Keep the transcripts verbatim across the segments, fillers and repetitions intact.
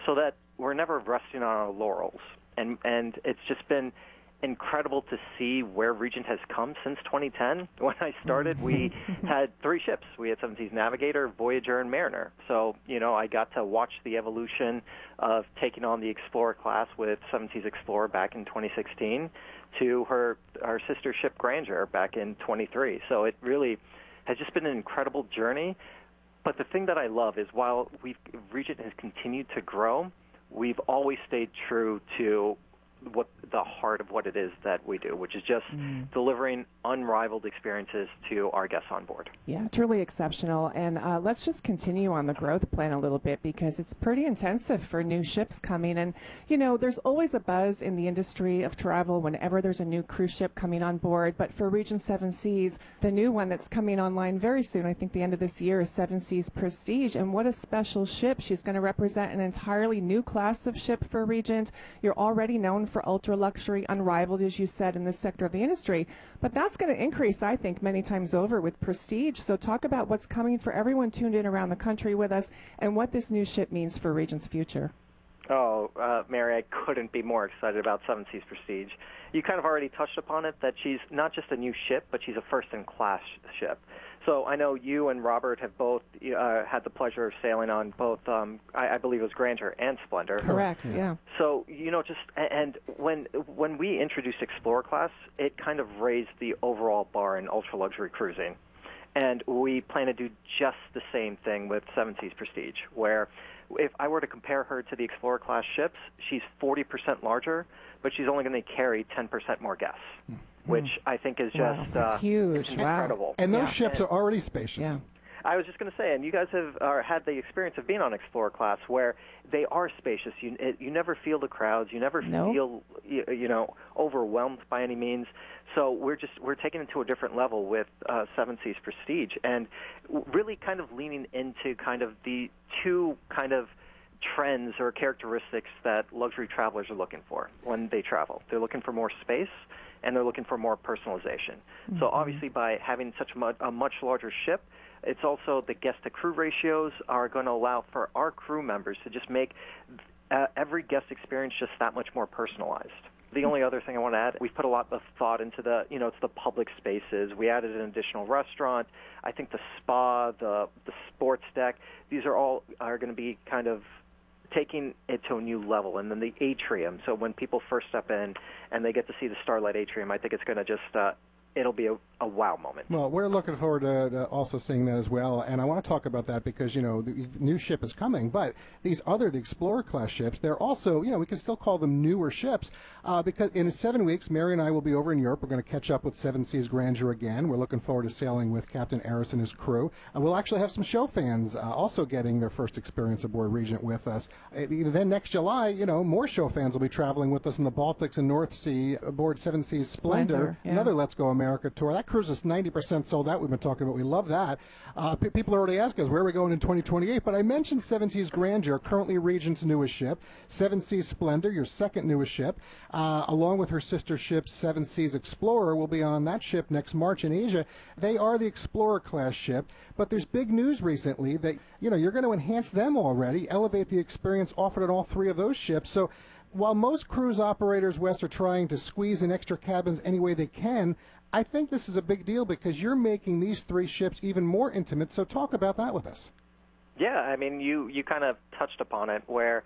so that we're never resting on our laurels. And and it's just been incredible to see where Regent has come since twenty ten. When I started, we had three ships. We had Seven Seas Navigator, Voyager, and Mariner. So, you know, I got to watch the evolution of taking on the Explorer class with Seven Seas Explorer back in twenty sixteen to her our sister ship Grandeur back in twenty-three. So it really has just been an incredible journey. But the thing that I love is while we've, Regent has continued to grow, we've always stayed true to what the heart of what it is that we do, which is just mm. delivering unrivaled experiences to our guests on board. Yeah, truly exceptional. And uh, let's just continue on the growth plan a little bit, because it's pretty intensive for new ships coming. And, you know, there's always a buzz in the industry of travel whenever there's a new cruise ship coming on board. But for Regent Seven Seas, the new one that's coming online very soon, I think the end of this year, is Seven Seas Prestige. And what a special ship. She's going to represent an entirely new class of ship for Regent. You're already known for ultra luxury, unrivaled, as you said, in this sector of the industry. But that's going to increase, I think, many times over with Prestige. So talk about what's coming for everyone tuned in around the country with us and what this new ship means for Regent's future. Oh, uh, Mary, I couldn't be more excited about Seven Seas Prestige. You kind of already touched upon it, that she's not just a new ship, but she's a first-in-class ship. So I know you and Robert have both uh, had the pleasure of sailing on both, um, I, I believe it was Grandeur and Splendor. Correct, yeah. yeah. So, you know, just, and when when we introduced Explorer Class, it kind of raised the overall bar in ultra-luxury cruising. And we plan to do just the same thing with Seven Seas Prestige, where if I were to compare her to the Explorer Class ships, she's forty percent larger, but she's only going to carry ten percent more guests, mm. which I think is just wow, uh, huge. incredible. Wow. And those yeah. ships and, are already spacious. Yeah. I was just going to say, and you guys have uh, had the experience of being on Explorer Class, where they are spacious. You it, you never feel the crowds. You never nope. feel you, you know overwhelmed by any means. So we're just we're taking it to a different level with uh, Seven Seas Prestige, and really kind of leaning into kind of the two kind of trends or characteristics that luxury travelers are looking for when they travel. They're looking for more space, and they're looking for more personalization. Mm-hmm. So obviously by having such a much larger ship, it's also the guest-to-crew ratios are going to allow for our crew members to just make uh, every guest experience just that much more personalized. The only other thing I want to add, we've put a lot of thought into the, you know, it's the public spaces. We added an additional restaurant. I think the spa, the the sports deck, these are all are going to be kind of taking it to a new level. And then the atrium, so when people first step in and they get to see the Starlight Atrium, I think it's going to just, uh, it'll be a, a wow moment. Well, we're looking forward to, to also seeing that as well, and I want to talk about that because, you know, the new ship is coming, but these other, the Explorer-class ships, they're also, you know, we can still call them newer ships, uh, because in seven weeks, Mary and I will be over in Europe. We're going to catch up with Seven Seas Grandeur again. We're looking forward to sailing with Captain Aris and his crew, and we'll actually have some show fans uh, also getting their first experience aboard Regent with us. And then next July, you know, more show fans will be traveling with us in the Baltics and North Sea aboard Seven Seas Splendor, Splendor yeah. another Let's Go America tour. That cruise is ninety percent sold out. We've been talking about. We love that. Uh, p- people are already asking us, where are we going in twenty twenty-eight? But I mentioned Seven Seas Grandeur, currently Regent's newest ship. Seven Seas Splendor, your second newest ship, uh, along with her sister ship, Seven Seas Explorer, will be on that ship next March in Asia. They are the Explorer-class ship, but there's big news recently that, you know, you're going to enhance them already, elevate the experience offered on all three of those ships. So while most cruise operators, Wes, are trying to squeeze in extra cabins any way they can, I think this is a big deal because you're making these three ships even more intimate. So talk about that with us. Yeah, I mean, you, you kind of touched upon it where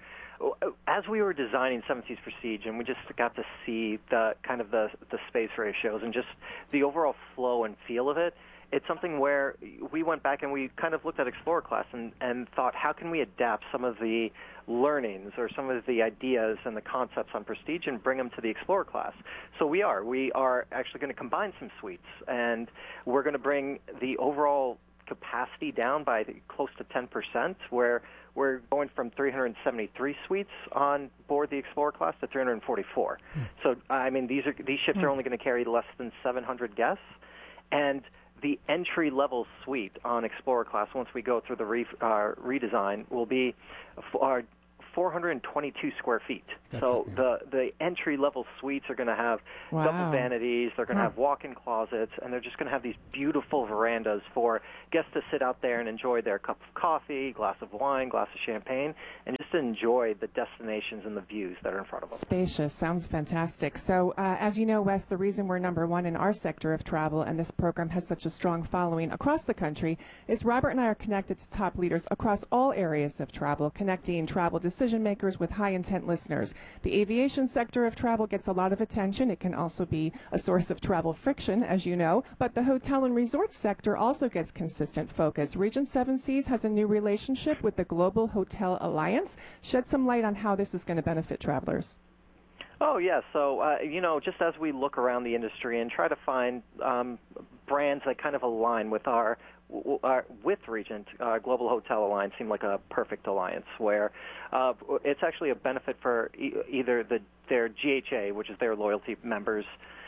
as we were designing Seven Seas Prestige and we just got to see the kind of the, the space ratios and just the overall flow and feel of it, it's something where we went back and we kind of looked at Explorer Class and, and thought, how can we adapt some of the learnings or some of the ideas and the concepts on Prestige and bring them to the Explorer Class? So we are. We are actually going to combine some suites, and we're going to bring the overall capacity down by close to ten percent, where we're going from three hundred seventy-three suites on board the Explorer Class to three hundred forty-four. Mm. So, I mean, these are these ships mm. are only going to carry less than seven hundred guests, and the entry-level suite on Explorer Class, once we go through the re, uh, redesign, will be f- uh, four hundred twenty-two square feet. That's so it, yeah. the, the entry-level suites are going to have Wow. double vanities, they're going to Huh. have walk-in closets, and they're just going to have these beautiful verandas for guests to sit out there and enjoy their cup of coffee, glass of wine, glass of champagne, and just enjoy the destinations and the views that are in front of them. Spacious. Sounds fantastic. So, uh, as you know, Wes, the reason we're number one in our sector of travel and this program has such a strong following across the country is Robert and I are connected to top leaders across all areas of travel, connecting travel decision makers with high-intent listeners. The aviation sector of travel gets a lot of attention. It can also be a source of travel friction, as you know, but the hotel and resort sector also gets consistent focus. Regent Seven Seas has a new relationship with the Global Hotel Alliance. Shed some light on how this is going to benefit travelers. Oh, yeah. So, uh, you know, just as we look around the industry and try to find um, brands that kind of align with our, w- our with Regent, uh, Global Hotel Alliance seemed like a perfect alliance where uh, it's actually a benefit for e- either the their G H A, which is their loyalty members,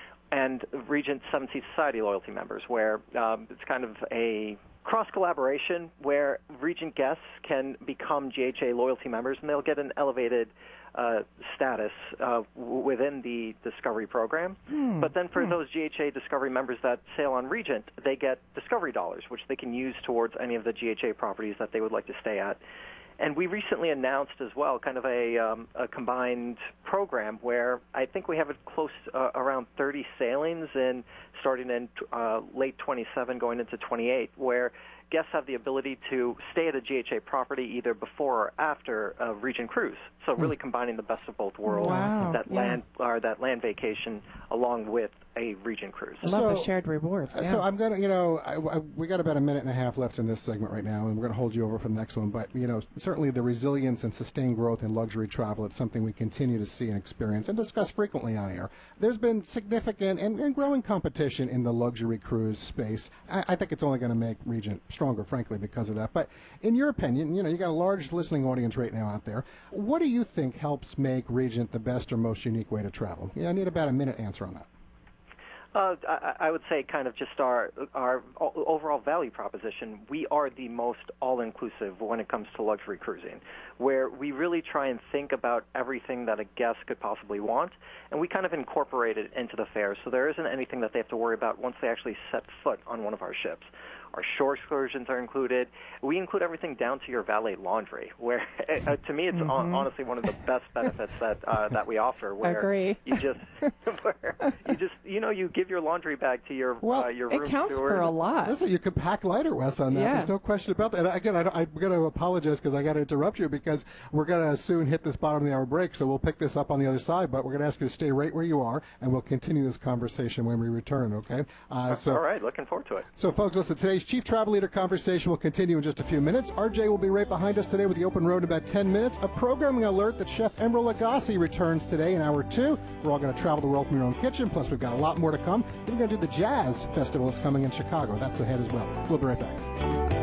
and Regent Seven Seas Society loyalty members, where um, it's kind of a cross-collaboration where Regent guests can become G H A loyalty members, and they'll get an elevated uh, status uh, w- within the Discovery program. Hmm. But then for Hmm. those G H A Discovery members that sail on Regent, they get Discovery dollars, which they can use towards any of the G H A properties that they would like to stay at. And we recently announced as well kind of a, um, a combined program where I think we have it close uh, around thirty sailings in starting in uh, late twenty-seven going into twenty-eight, where guests have the ability to stay at a G H A property either before or after a Regent cruise. So really combining the best of both worlds, Wow, that yeah. land or that land vacation along with a Regent cruise. I love the So- shared rewards. Yeah. So I'm gonna, you know, I, I, we got about a minute and a half left in this segment right now, and we're gonna hold you over for the next one. But you know, certainly the resilience and sustained growth in luxury travel, it's something we continue to see and experience and discuss frequently on air. There's been significant and, and growing competition in the luxury cruise space. I, I think it's only going to make Regent stronger, frankly, because of that. But in your opinion, you know, you got a large listening audience right now out there. What do you think helps make Regent the best or most unique way to travel? Yeah, I need about a minute answer on that. Uh, I, I would say kind of just our our o- overall value proposition. We are the most all-inclusive when it comes to luxury cruising, where we really try and think about everything that a guest could possibly want, and we kind of incorporate it into the fare. So there isn't anything that they have to worry about once they actually set foot on one of our ships. Our shore excursions are included. We include everything down to your valet laundry, where uh, to me it's Mm-hmm. hon- honestly one of the best benefits that uh, that we offer. Where Agree. you just where you just you know you give your laundry bag to your Well, uh, your room it counts steward. for a lot. Listen, you could pack lighter, Wes, on that. Yeah. There's no question about that. And again, I, I'm going to apologize because I got to interrupt you because we're going to soon hit this bottom of the hour break, so we'll pick this up on the other side. But we're going to ask you to stay right where you are, and we'll continue this conversation when we return, okay? Uh, so, All right, looking forward to it. So, folks, listen, today's Chief Travel Leader conversation will continue in just a few minutes. R J will be right behind us today with the open road in about ten minutes. A programming alert that Chef Emeril Lagasse returns today in hour two. We're all going to travel the world from your own kitchen, plus we've got a lot more to come. Then we're going to do the Jazz Festival that's coming in Chicago. That's ahead as well. We'll be right back.